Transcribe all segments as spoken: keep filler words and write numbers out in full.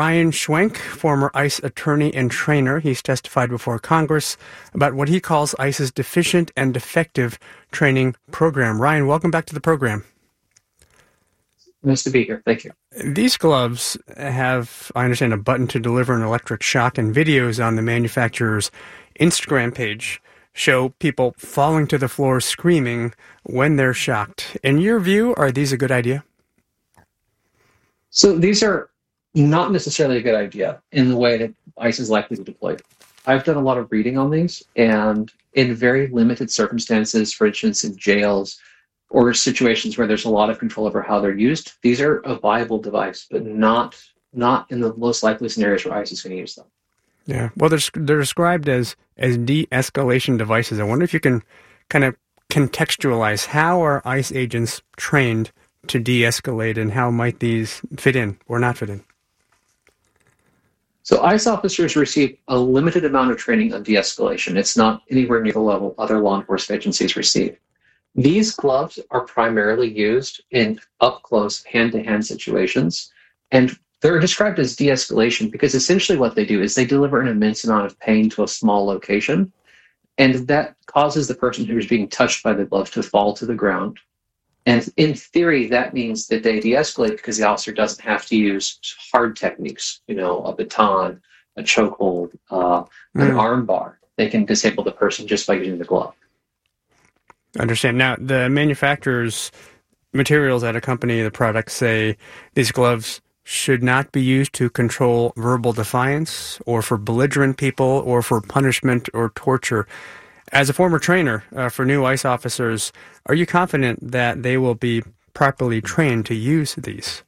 Ryan Schwenk, former ICE attorney and trainer. He's testified before Congress about what he calls ICE's deficient and defective training program. Ryan, welcome back to the program. Nice to be here. Thank you. These gloves have, I understand, a button to deliver an electric shock, and videos on the manufacturer's Instagram page show people falling to the floor screaming when they're shocked. In your view, are these a good idea? So these are not necessarily a good idea in the way that ICE is likely to deploy them. I've done a lot of reading on these, and in very limited circumstances, for instance, in jails or situations where there's a lot of control over how they're used, these are a viable device, but not not in the most likely scenarios where ICE is going to use them. Yeah, well, they're, they're described as, as de-escalation devices. I wonder if you can kind of contextualize how are ICE agents trained to de-escalate, and how might these fit in or not fit in? So ICE officers receive a limited amount of training on de-escalation. It's not anywhere near the level other law enforcement agencies receive. These gloves are primarily used in up-close, hand-to-hand situations, and they're described as de-escalation because essentially what they do is they deliver an immense amount of pain to a small location, and that causes the person who is being touched by the glove to fall to the ground. And in theory, that means that they de-escalate because the officer doesn't have to use hard techniques, you know, a baton, a chokehold, uh, an mm. arm bar. They can disable the person just by using the glove. I understand. Now, the manufacturer's materials that accompany the product say these gloves should not be used to control verbal defiance or for belligerent people or for punishment or torture. As a former trainer uh, for new ICE officers, are you confident that they will be properly trained to use these?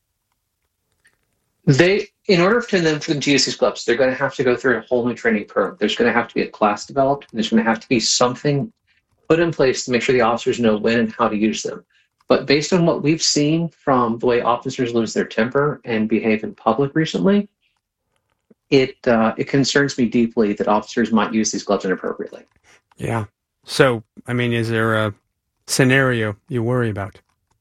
They, in order for them, for them to use these gloves, they're going to have to go through a whole new training program. There's going to have to be a class developed, and there's going to have to be something put in place to make sure the officers know when and how to use them. But based on what we've seen from the way officers lose their temper and behave in public recently, it uh, it concerns me deeply that officers might use these gloves inappropriately. Yeah. So, I mean, is there a scenario you worry about?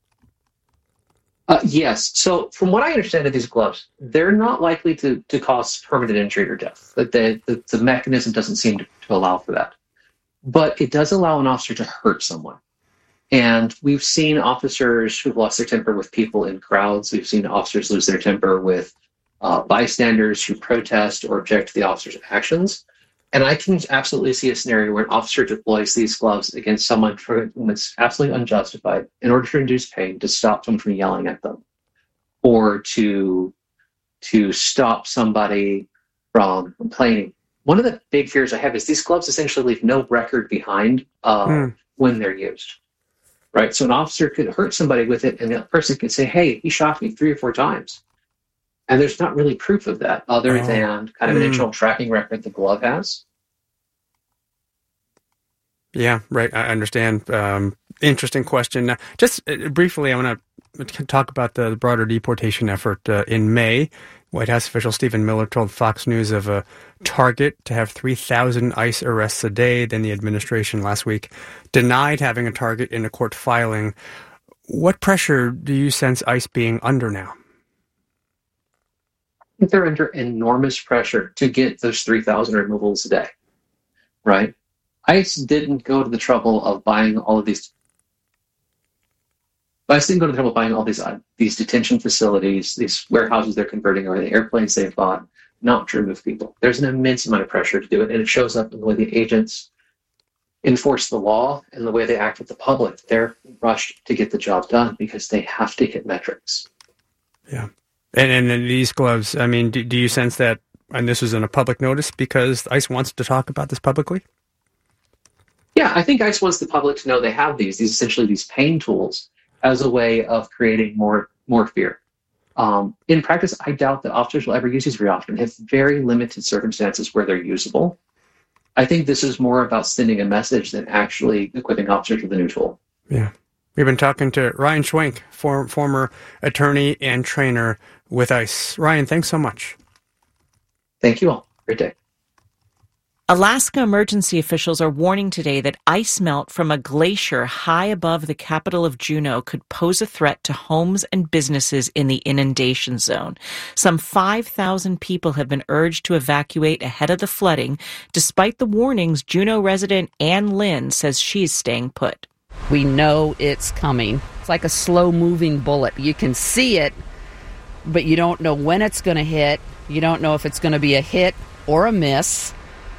Uh, yes. So from what I understand of these gloves, they're not likely to, to cause permanent injury or death. That the, the, the mechanism doesn't seem to, to allow for that. But it does allow an officer to hurt someone. And we've seen officers who've lost their temper with people in crowds. We've seen officers lose their temper with uh, bystanders who protest or object to the officer's actions. And I can absolutely see a scenario where an officer deploys these gloves against someone for whom it's absolutely unjustified in order to induce pain, to stop someone from yelling at them, or to, to stop somebody from complaining. One of the big fears I have is these gloves essentially leave no record behind uh, mm. when they're used. Right? So an officer could hurt somebody with it, and the person could say, hey, he shot me three or four times. And there's not really proof of that other oh. than kind of an mm. internal tracking record the glove has. Yeah, right. I understand. Um, interesting question. Now, just uh, briefly, I want to talk about the broader deportation effort. Uh, in May, White House official Stephen Miller told Fox News of a target to have three thousand ICE arrests a day. Then the administration last week denied having a target in a court filing. What pressure do you sense ICE being under now? I think they're under enormous pressure to get those three thousand removals a day, right? ICE didn't go to the trouble of buying all of these. ICE didn't go to the trouble of buying all these uh, these detention facilities, these warehouses they're converting, or the airplanes they've bought, not to remove people. There's an immense amount of pressure to do it, and it shows up in the way the agents enforce the law and the way they act with the public. They're rushed to get the job done because they have to hit metrics. Yeah. And and then these gloves, I mean, do, do you sense that, and this was in a public notice because ICE wants to talk about this publicly? Yeah, I think ICE wants the public to know they have these, these essentially these pain tools as a way of creating more more fear. Um, in practice, I doubt that officers will ever use these very often. They have very limited circumstances where they're usable. I think this is more about sending a message than actually equipping officers with a new tool. Yeah. We've been talking to Ryan Schwenk, for, former attorney and trainer with ICE. Ryan, thanks so much. Thank you all. Great day. Alaska emergency officials are warning today that ice melt from a glacier high above the capital of Juneau could pose a threat to homes and businesses in the inundation zone. Some five thousand people have been urged to evacuate ahead of the flooding. Despite the warnings, Juneau resident Ann Lynn says she's staying put. We know it's coming. It's like a slow-moving bullet. You can see it, but you don't know when it's going to hit. You don't know if it's going to be a hit or a miss.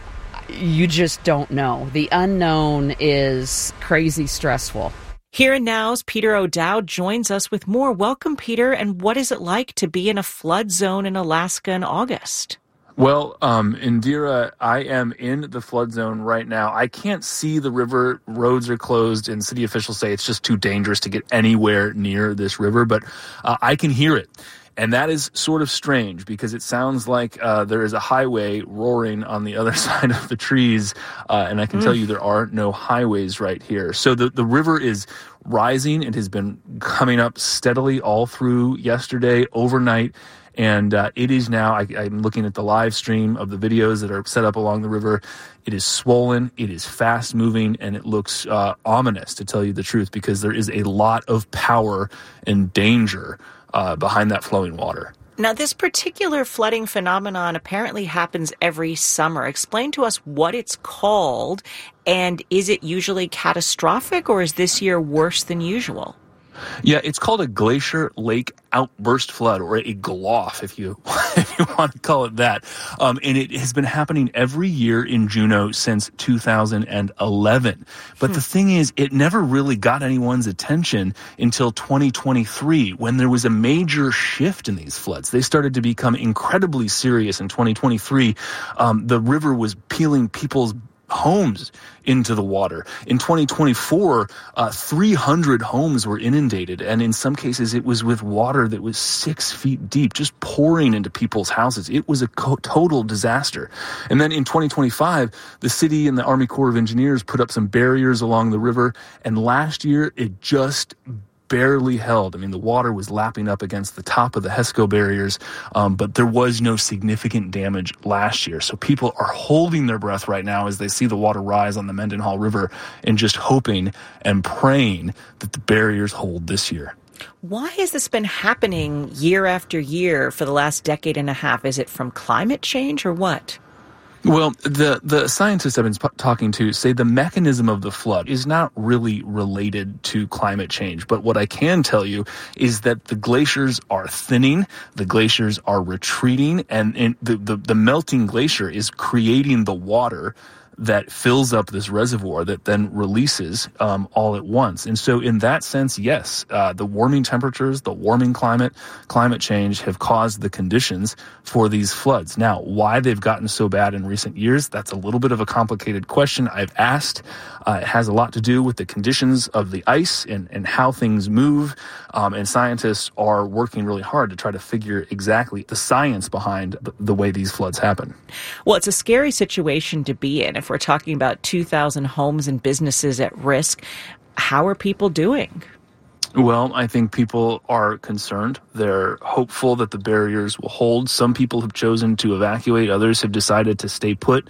You just don't know. The unknown is crazy stressful. Here and Now's Peter O'Dowd joins us with more. Welcome, Peter. And what is it like to be in a flood zone in Alaska in August? Well, um, Indira, I am in the flood zone right now. I can't see the river. Roads are closed, and city officials say it's just too dangerous to get anywhere near this river, but uh, I can hear it. And that is sort of strange because it sounds like uh, there is a highway roaring on the other side of the trees. Uh, and I can mm. tell you there are no highways right here. So the, the river is rising. It has been coming up steadily all through yesterday, overnight. And uh, it is now, I, I'm looking at the live stream of the videos that are set up along the river. It is swollen, it is fast moving, and it looks uh, ominous, to tell you the truth, because there is a lot of power and danger Uh, behind that flowing water. Now, this particular flooding phenomenon apparently happens every summer. Explain to us what it's called, and is it usually catastrophic, or is this year worse than usual? Yeah, it's called a glacier lake outburst flood, or a G L O F, if you if you want to call it that. Um, and it has been happening every year in Juneau since two thousand eleven. But hmm. the thing is, it never really got anyone's attention until twenty twenty-three, when there was a major shift in these floods. They started to become incredibly serious in twenty twenty-three. Um, the river was peeling people's homes into the water. In twenty twenty-four, uh, three hundred homes were inundated, and in some cases it was with water that was six feet deep, just pouring into people's houses. It was a co- total disaster. And then in twenty twenty-five, the city and the Army Corps of Engineers put up some barriers along the river, and last year it just barely held. I mean, the water was lapping up against the top of the HESCO barriers, um, but there was no significant damage last year. So people are holding their breath right now as they see the water rise on the Mendenhall River and just hoping and praying that the barriers hold this year. Why has this been happening year after year for the last decade and a half? Is it from climate change or what? Well, the, the scientists I've been sp- talking to say the mechanism of the flood is not really related to climate change. But what I can tell you is that the glaciers are thinning, the glaciers are retreating, and, and the, the, the melting glacier is creating the water that fills up this reservoir that then releases um, all at once. And so in that sense, yes, uh, the warming temperatures, the warming climate, climate change have caused the conditions for these floods. Now, why they've gotten so bad in recent years, that's a little bit of a complicated question. I've asked. Uh, it has a lot to do with the conditions of the ice and, and how things move. Um, and scientists are working really hard to try to figure exactly the science behind the, the way these floods happen. Well, it's a scary situation to be in. If we're talking about two thousand homes and businesses at risk, how are people doing? Well, I think people are concerned. They're hopeful that the barriers will hold. Some people have chosen to evacuate. Others have decided to stay put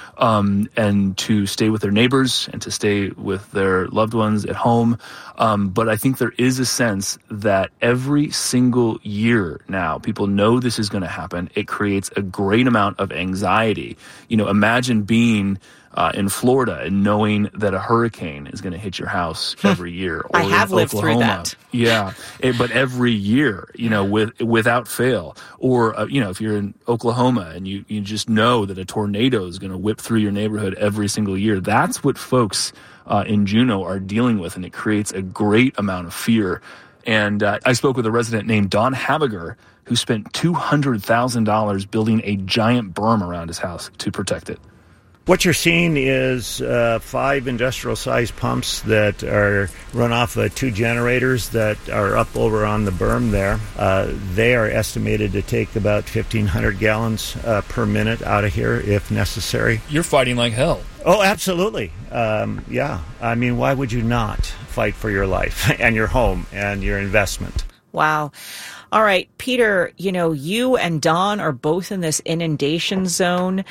um, and to stay with their neighbors and to stay with their loved ones at home. Um, but I think there is a sense that every single year now, people know this is going to happen. It creates a great amount of anxiety. You know, imagine being Uh, in Florida and knowing that a hurricane is going to hit your house every year. Or I have lived Oklahoma. through that. Yeah, it, but every year, you know, with without fail. Or, uh, you know, if you're in Oklahoma and you, you just know that a tornado is going to whip through your neighborhood every single year, that's what folks uh, in Juneau are dealing with, and it creates a great amount of fear. And uh, I spoke with a resident named Don Habiger who spent two hundred thousand dollars building a giant berm around his house to protect it. What you're seeing is uh, five industrial-sized pumps that are run off of two generators that are up over on the berm there. Uh, they are estimated to take about fifteen hundred gallons uh, per minute out of here if necessary. You're fighting like hell. Oh, absolutely. Um, yeah. I mean, why would you not fight for your life and your home and your investment? Wow. All right, Peter, you know, you and Don are both in this inundation zone.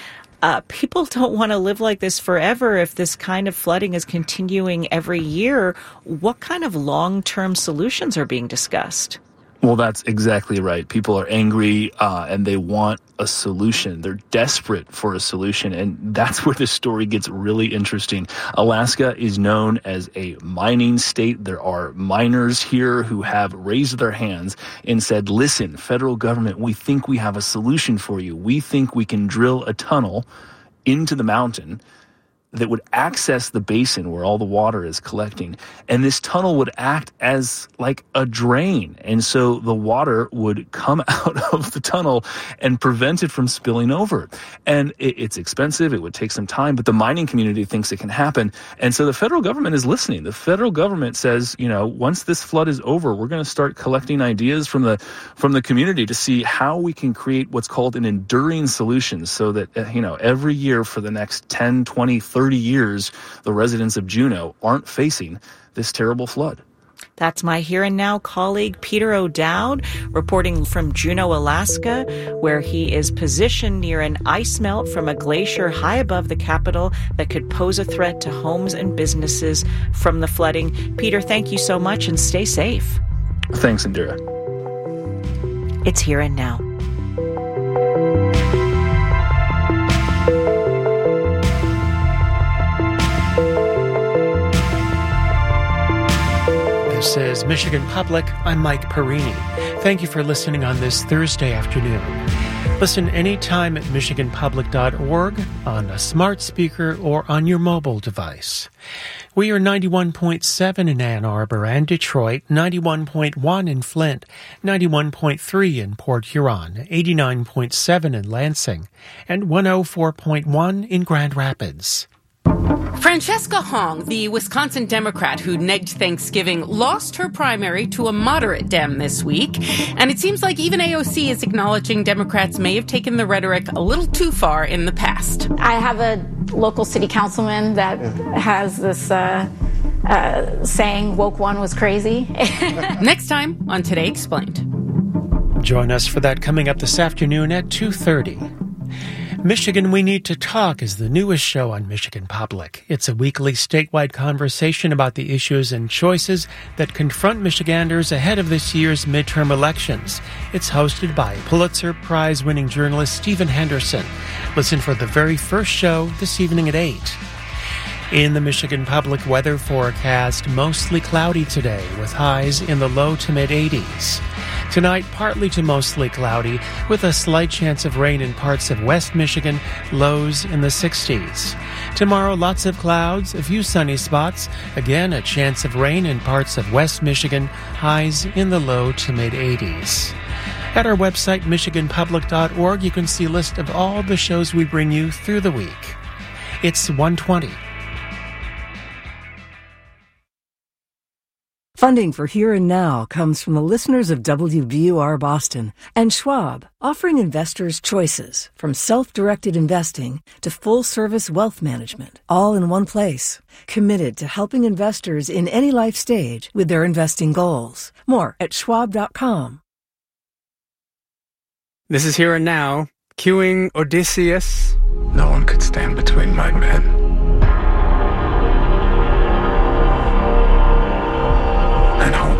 Uh, people don't want to live like this forever if this kind of flooding is continuing every year. What kind of long-term solutions are being discussed? Well, that's exactly right. People are angry uh, and they want a solution. They're desperate for a solution. And that's where this story gets really interesting. Alaska is known as a mining state. There are miners here who have raised their hands and said, listen, federal government, we think we have a solution for you. We think we can drill a tunnel into the mountain that would access the basin where all the water is collecting. And this tunnel would act as like a drain. And so the water would come out of the tunnel and prevent it from spilling over. And it, it's expensive. It would take some time, but the mining community thinks it can happen. And so the federal government is listening. The federal government says, you know, once this flood is over, we're going to start collecting ideas from the from the community to see how we can create what's called an enduring solution so that, uh, you know, every year for the next ten, twenty, thirty years, the residents of Juneau aren't facing this terrible flood. That's my Here and Now colleague, Peter O'Dowd, reporting from Juneau, Alaska, where he is positioned near an ice melt from a glacier high above the capital that could pose a threat to homes and businesses from the flooding. Peter, thank you so much and stay safe. Thanks, Indira. It's Here and Now. This is Michigan Public. I'm Mike Perini. Thank you for listening on this Thursday afternoon. Listen anytime at michigan public dot org, on a smart speaker, or on your mobile device. We are ninety-one point seven in Ann Arbor and Detroit, ninety-one point one in Flint, ninety-one point three in Port Huron, eighty-nine point seven in Lansing, and one oh four point one in Grand Rapids. Francesca Hong, the Wisconsin Democrat who negged Thanksgiving, lost her primary to a moderate Dem this week. And it seems like even A O C is acknowledging Democrats may have taken the rhetoric a little too far in the past. I have a local city councilman that has this uh, uh, saying, woke one was crazy. Next time on Today Explained. Join us for that coming up this afternoon at two thirty. Michigan We Need to Talk is the newest show on Michigan Public. It's a weekly statewide conversation about the issues and choices that confront Michiganders ahead of this year's midterm elections. It's hosted by Pulitzer Prize-winning journalist Stephen Henderson. Listen for the very first show this evening at eight. In the Michigan Public weather forecast, mostly cloudy today with highs in the low to mid-eighties. Tonight, partly to mostly cloudy, with a slight chance of rain in parts of West Michigan, lows in the sixties. Tomorrow, lots of clouds, a few sunny spots, again a chance of rain in parts of West Michigan, highs in the low to mid-eighties. At our website, michigan public dot org, you can see a list of all the shows we bring you through the week. It's one twenty. Funding for Here and Now comes from the listeners of W B U R Boston and Schwab, offering investors choices from self-directed investing to full-service wealth management, all in one place. Committed to helping investors in any life stage with their investing goals. More at schwab dot com. This is Here and Now, cueing Odysseus. No one could stand between my men. And home.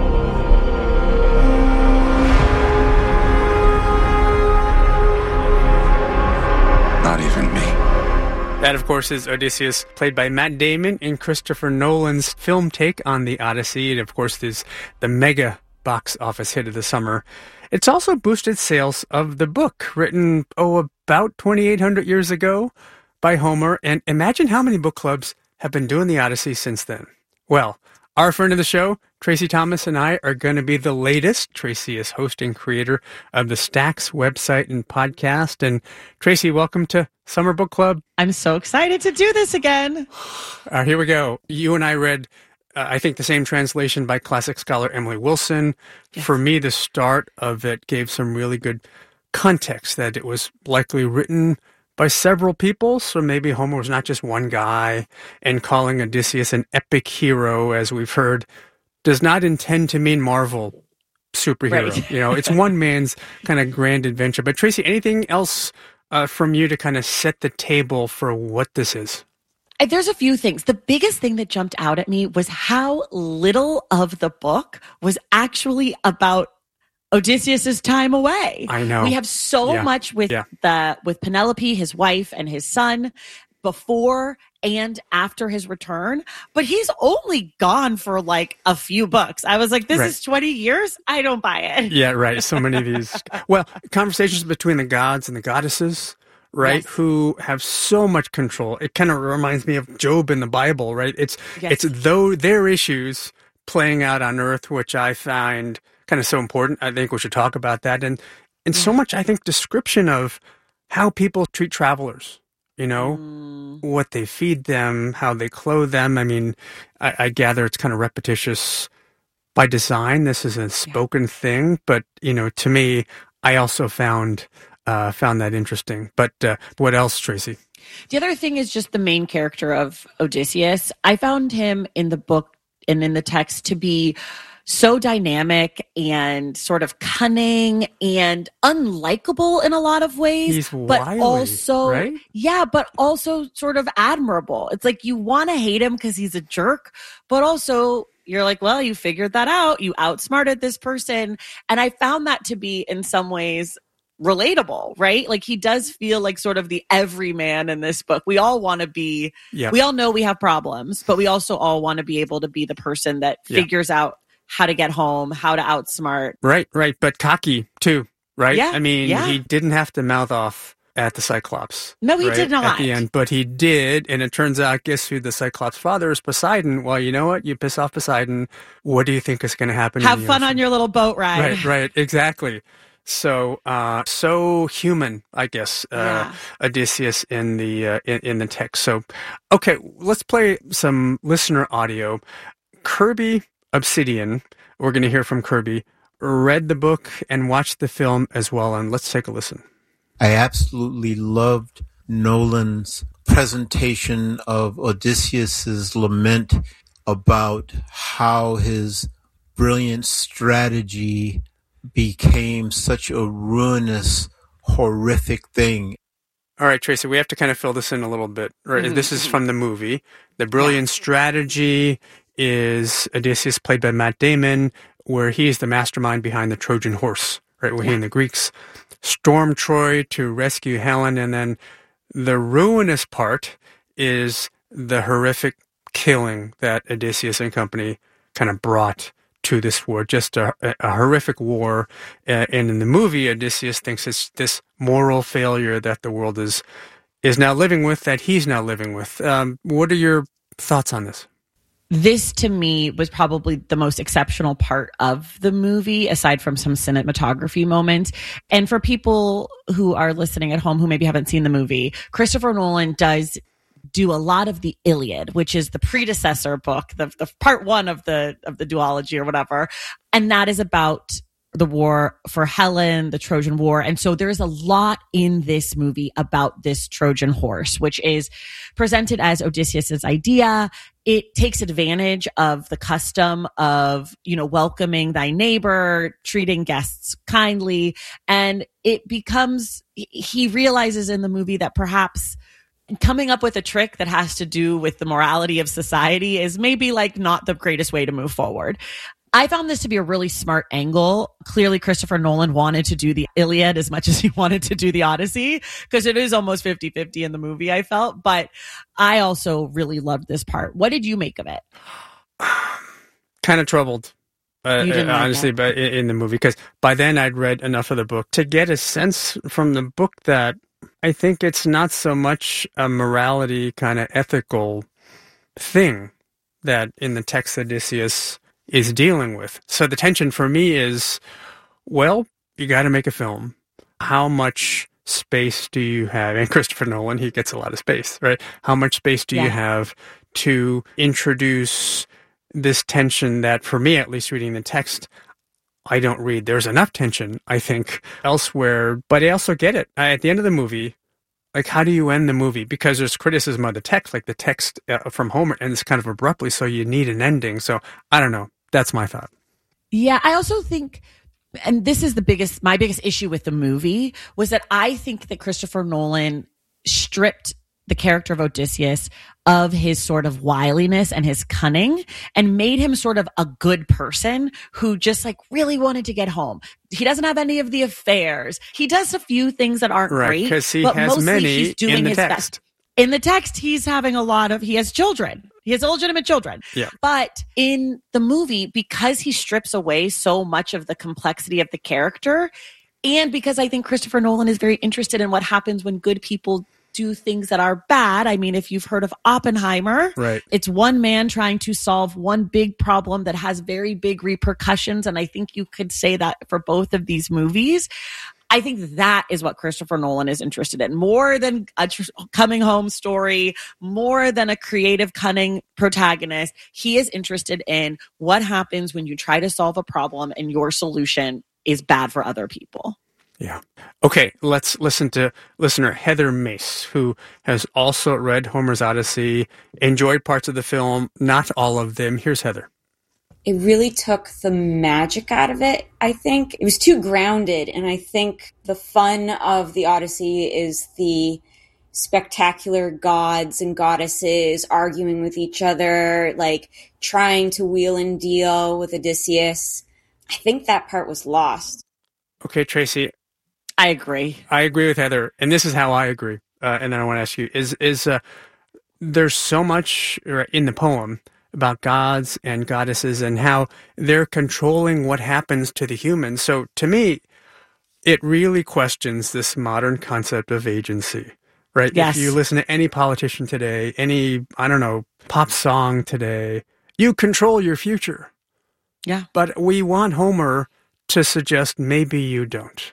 Not even me. That, of course, is Odysseus, played by Matt Damon in Christopher Nolan's film take on the Odyssey. And, of course, is the mega box office hit of the summer. It's also boosted sales of the book, written, oh, about twenty-eight hundred years ago by Homer. And imagine how many book clubs have been doing the Odyssey since then. Well, our friend of the show, Tracy Thomas, and I are going to be the latest. Tracy is host and creator of the Stacks website and podcast. And Tracy, welcome to Summer Book Club. I'm so excited to do this again. Uh, here we go. You and I read, uh, I think, the same translation by classic scholar Emily Wilson. Yes. For me, the start of it gave some really good context that it was likely written by several people, so maybe Homer was not just one guy, and calling Odysseus an epic hero, as we've heard, does not intend to mean Marvel superhero. Right. You know, it's one man's kind of grand adventure. But Tracy, anything else uh, from you to kind of set the table for what this is? There's a few things. The biggest thing that jumped out at me was how little of the book was actually about Odysseus's time away. I know. We have so Yeah. much with Yeah. the with Penelope, his wife, and his son before and after his return, but he's only gone for like a few books. I was like, this Right. is twenty years? I don't buy it. Yeah, right. So many of these. Well, conversations between the gods and the goddesses, right? Yes. Who have so much control. It kind of reminds me of Job in the Bible, right? It's Yes. it's though their issues playing out on Earth, which I find kind of so important. I think we should talk about that, and and so much I think description of how people treat travelers. You know, Mm. what they feed them, how they clothe them. I mean, I, I gather it's kind of repetitious by design. This is a spoken thing, but you know, to me, I also found uh, found that interesting. But uh, what else, Tracy? The other thing is just the main character of Odysseus. I found him in the book and in the text to be so dynamic and sort of cunning and unlikable in a lot of ways. He's but wily, also, right? yeah, but also sort of admirable. It's like you want to hate him because he's a jerk, but also you're like, well, you figured that out. You outsmarted this person. And I found that to be in some ways relatable, right? Like he does feel like sort of the everyman in this book. We all want to be, Yeah. we all know we have problems, but we also all want to be able to be the person that Yeah. figures out how to get home, how to outsmart. Right, right. But cocky too, right? Yeah, I mean, yeah. he didn't have to mouth off at the Cyclops. No, he right, did not. At the end, but he did, and it turns out, guess who the Cyclops' father is? Poseidon. Well, you know what? You piss off Poseidon. What do you think is going to happen? in Have the fun ocean? on your little boat ride. Right, right, exactly. So, uh, so human, I guess, uh, Yeah. Odysseus in the uh, in, in the text. So, okay, let's play some listener audio. Kirby Obsidian, we're going to hear from Kirby, read the book and watched the film as well, and let's take a listen. I absolutely loved Nolan's presentation of Odysseus's lament about how his brilliant strategy became such a ruinous, horrific thing. All right, Tracy, we have to kind of fill this in a little bit. Right? Mm-hmm, This is from the movie. The brilliant strategy is Odysseus, played by Matt Damon, where he is the mastermind behind the Trojan horse, right? Where he and the Greeks storm Troy to rescue Helen. And then the ruinous part is the horrific killing that Odysseus and company kind of brought to this war, just a, a horrific war. Uh, and in the movie, Odysseus thinks it's this moral failure that the world is is now living with, that he's now living with. Um, what are your thoughts on this? This to me was probably the most exceptional part of the movie, aside from some cinematography moments. And for people who are listening at home who maybe haven't seen the movie, Christopher Nolan does do a lot of the Iliad, which is the predecessor book, the, the part one of the of the duology or whatever. And that is about the war for Helen, the Trojan War. And so there's a lot in this movie about this Trojan horse, which is presented as Odysseus's idea. It takes advantage of the custom of, you know, welcoming thy neighbor, treating guests kindly. And it becomes, he realizes in the movie that perhaps coming up with a trick that has to do with the morality of society is maybe like not the greatest way to move forward. I found this to be a really smart angle. Clearly, Christopher Nolan wanted to do the Iliad as much as he wanted to do the Odyssey, because it is almost fifty-fifty in the movie, I felt. But I also really loved this part. What did you make of it? Kind of troubled, uh, You didn't uh, like honestly, it? but in, in the movie, because by then I'd read enough of the book to get a sense from the book that I think it's not so much a morality kind of ethical thing that in the text Odysseus is dealing with. So the tension for me is, well, you got to make a film. How much space do you have? And Christopher Nolan, he gets a lot of space, right? How much space do Yeah. you have to introduce this tension that, for me at least, reading the text, I don't read. There's enough tension, I think, elsewhere, but I also get it. I, at the end of the movie, like, how do you end the movie? Because there's criticism of the text, like the text uh, from Homer ends kind of abruptly, so you need an ending. So I don't know. That's my thought. Yeah, I also think and this is the biggest, my biggest issue with the movie was that I think that Christopher Nolan stripped the character of Odysseus of his sort of wiliness and his cunning and made him sort of a good person who just like really wanted to get home. He doesn't have any of the affairs. He does a few things that aren't right, great, because he but has mostly many he's doing in the his text. best. In the text, he's having a lot of, he has children. He has illegitimate children. Yeah. But in the movie, because he strips away so much of the complexity of the character, and because I think Christopher Nolan is very interested in what happens when good people do things that are bad. I mean, if you've heard of Oppenheimer, right. It's one man trying to solve one big problem that has very big repercussions. And I think you could say that for both of these movies. I think that is what Christopher Nolan is interested in, more than a tr- coming home story, more than a creative, cunning protagonist. He is interested in what happens when you try to solve a problem and your solution is bad for other people. Yeah. Okay, let's listen to listener Heather Mace, who has also read Homer's Odyssey, enjoyed parts of the film, not all of them. Here's Heather. It really took the magic out of it, I think. It was too grounded, and I think the fun of the Odyssey is the spectacular gods and goddesses arguing with each other, like trying to wheel and deal with Odysseus. I think that part was lost. Okay, Tracy. I agree. I agree with Heather, and this is how I agree. Uh, and then I want to ask you, is is uh, there's so much in the poem about gods and goddesses and how they're controlling what happens to the humans. So to me, it really questions this modern concept of agency, right? Yes. If you listen to any politician today, any, I don't know, pop song today, you control your future. Yeah. But we want Homer to suggest maybe you don't.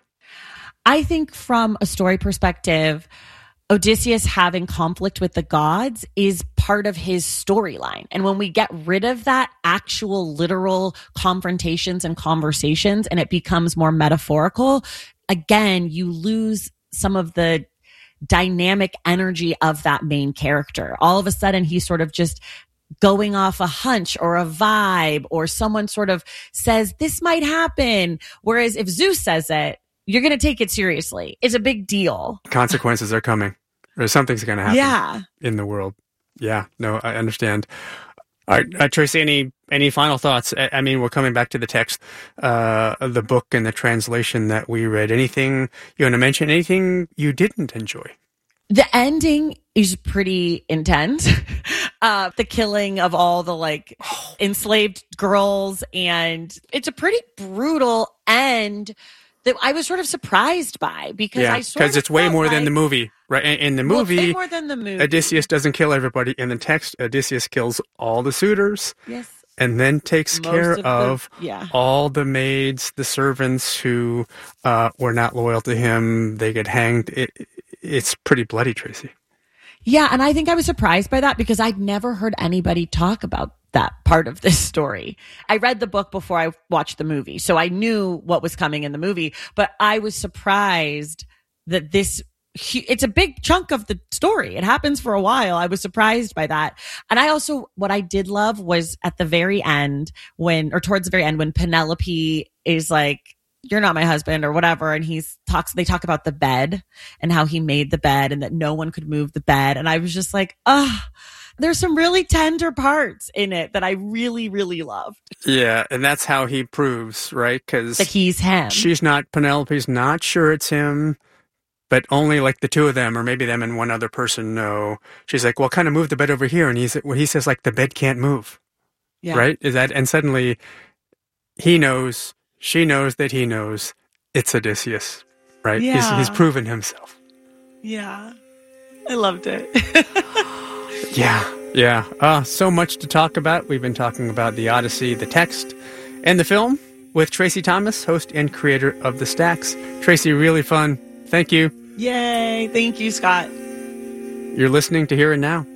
I think from a story perspective, Odysseus having conflict with the gods is part of his storyline. And when we get rid of that actual literal confrontations and conversations and it becomes more metaphorical, again, you lose some of the dynamic energy of that main character. All of a sudden, he's sort of just going off a hunch or a vibe, or someone sort of says, this might happen. Whereas if Zeus says it, you're going to take it seriously. It's a big deal. Consequences are coming. Or something's going to happen yeah. in the world. Yeah, no, I understand. All right, uh, Tracy, any any final thoughts? I, I mean, we're coming back to the text, uh, of the book and the translation that we read. Anything you want to mention? Anything you didn't enjoy? The ending is pretty intense. uh, the killing of all the like enslaved girls, and it's a pretty brutal end that I was sort of surprised by because yeah, I sort of it's way more like, than the movie, right? In, in the well, movie, way more than the movie, Odysseus doesn't kill everybody. In the text, Odysseus kills all the suitors, yes, and then takes Most care of, of the, yeah. all the maids, the servants who uh, were not loyal to him. They get hanged. It, it's pretty bloody, Tracy. Yeah, and I think I was surprised by that because I'd never heard anybody talk about that part of this story. I read the book before I watched the movie, so I knew what was coming in the movie, but I was surprised that this, it's a big chunk of the story. It happens for a while. I was surprised by that. And I also, what I did love was at the very end when, or towards the very end when Penelope is like, you're not my husband or whatever. And he's talks, they talk about the bed and how he made the bed and that no one could move the bed. And I was just like, ah, oh, there's some really tender parts in it that I really, really loved. Yeah. And that's how he proves, right? Because that he's him. She's not, Penelope's not sure it's him, but only like the two of them, or maybe them and one other person know. She's like, well, kind of move the bed over here. And he's, well, he says like the bed can't move. Yeah. Right. Is that, and suddenly he knows, she knows that he knows it's Odysseus, right? Yeah. He's, he's proven himself. Yeah. I loved it. yeah. Yeah. Uh, so much to talk about. We've been talking about the Odyssey, the text, and the film with Tracy Thomas, host and creator of The Stacks. Tracy, really fun. Thank you. Yay. Thank you, Scott. You're listening to Here and Now.